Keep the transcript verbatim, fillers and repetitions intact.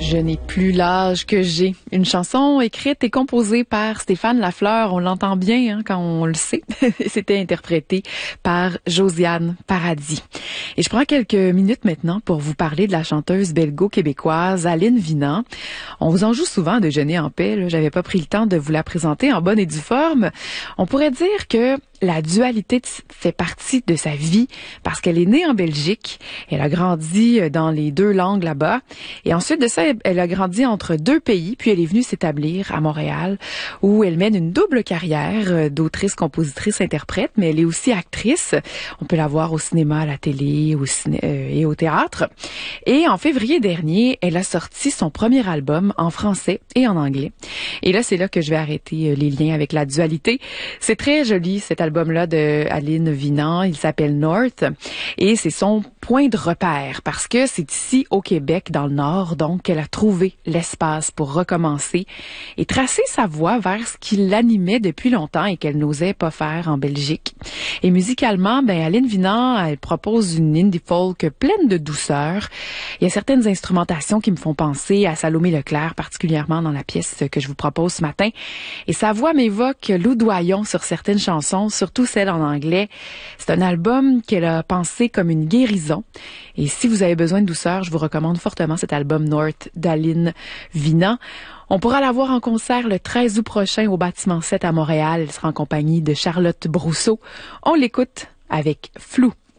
Je n'ai plus l'âge que j'ai. Une chanson écrite et composée par Stéphane Lafleur. On l'entend bien hein, quand on le sait. C'était interprété par Josiane Paradis. Et je prends quelques minutes maintenant pour vous parler de la chanteuse belgo-québécoise Aline Vinant. On vous en joue souvent à Déjeuner en paix. Là. J'avais pas pris le temps de vous la présenter en bonne et due forme. On pourrait dire que la dualité fait partie de sa vie parce qu'elle est née en Belgique. Elle a grandi dans les deux langues là-bas. Et ensuite de ça, elle a grandi entre deux pays. Puis elle est venue s'établir à Montréal où elle mène une double carrière d'autrice, compositrice, interprète. Mais elle est aussi actrice. On peut la voir au cinéma, à la télé au ciné- euh, et au théâtre. Et en février dernier, elle a sorti son premier album en français et en anglais. Et là, c'est là que je vais arrêter les liens avec la dualité. C'est très joli cet album. album-là de Aline Vinant. Il s'appelle North et c'est son point de repère parce que c'est ici au Québec, dans le Nord, donc qu'elle a trouvé l'espace pour recommencer et tracer sa voie vers ce qui l'animait depuis longtemps et qu'elle n'osait pas faire en Belgique. Et musicalement, ben Aline Vinant, elle propose une indie folk pleine de douceur. Il y a certaines instrumentations qui me font penser à Salomé Leclerc, particulièrement dans la pièce que je vous propose ce matin. Et sa voix m'évoque Loudoyon sur certaines chansons, surtout celle en anglais. C'est un album qu'elle a pensé comme une guérison. Et si vous avez besoin de douceur, je vous recommande fortement cet album North d'Aline Vinant. On pourra la voir en concert le treize août prochain au Bâtiment sept à Montréal. Elle sera en compagnie de Charlotte Brousseau. On l'écoute avec Flou.